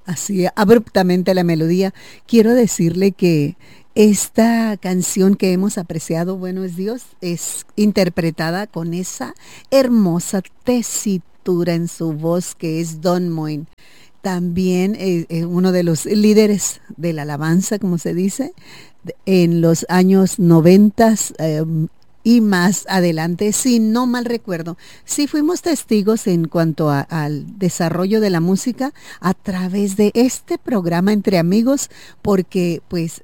así abruptamente la melodía, quiero decirle que esta canción que hemos apreciado, Bueno es Dios, es interpretada con esa hermosa tesitura en su voz que es Don Moen. También uno de los líderes de la alabanza, como se dice, en los años 90 y más adelante, si no mal recuerdo. Sí fuimos testigos en cuanto al desarrollo de la música a través de este programa Entre Amigos, porque pues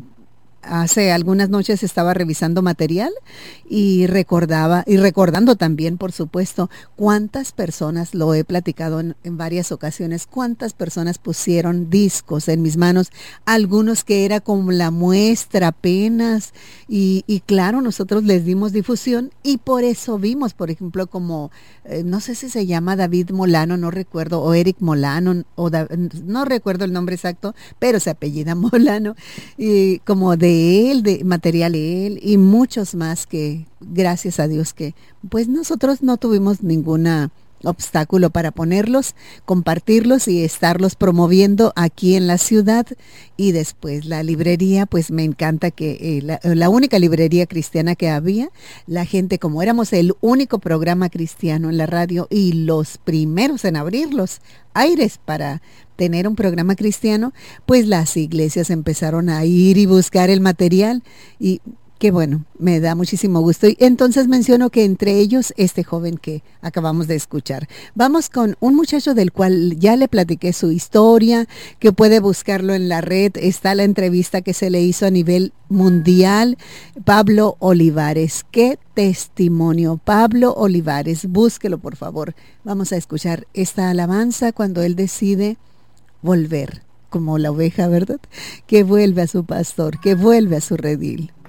hace algunas noches estaba revisando material y recordando también, por supuesto, cuántas personas, lo he platicado en varias ocasiones, cuántas personas pusieron discos en mis manos, algunos que era como la muestra apenas, y claro, nosotros les dimos difusión y por eso vimos, por ejemplo, como, no sé si se llama David Molano, no recuerdo, o Eric Molano, no recuerdo el nombre exacto, pero se apellida Molano, y como de material de él y muchos más que gracias a Dios que pues nosotros no tuvimos ninguna obstáculo para ponerlos, compartirlos y estarlos promoviendo aquí en la ciudad. Y después la librería, pues me encanta que la única librería cristiana que había, la gente, como éramos el único programa cristiano en la radio y los primeros en abrir los aires para tener un programa cristiano, pues las iglesias empezaron a ir y buscar el material y qué bueno, me da muchísimo gusto. Y entonces menciono que entre ellos este joven que acabamos de escuchar. Vamos con un muchacho del cual ya le platiqué su historia, que puede buscarlo en la red. Está la entrevista que se le hizo a nivel mundial. Pablo Olivares, qué testimonio. Pablo Olivares, búsquelo por favor. Vamos a escuchar esta alabanza cuando él decide volver, como la oveja, ¿verdad? Que vuelve a su pastor, que vuelve a su redil.